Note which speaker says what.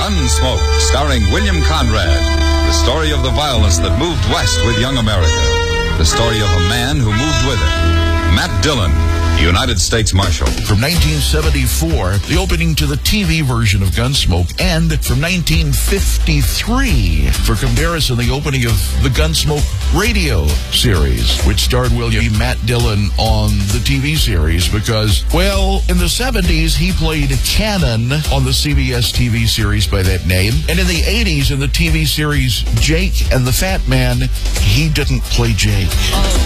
Speaker 1: Gunsmoke, starring William Conrad. The story of the violence that moved west with young America. The story of a man who moved with it. Matt Dillon, United States Marshal.
Speaker 2: From 1974, the opening to the TV version of Gunsmoke, and from 1953, for comparison, the opening of the Gunsmoke radio series, which starred William Matt Dillon on the TV series because, well, in the 70s, he played Cannon on the CBS TV series by that name, and in the 80s, in the TV series Jake and the Fat Man, he didn't play Jake.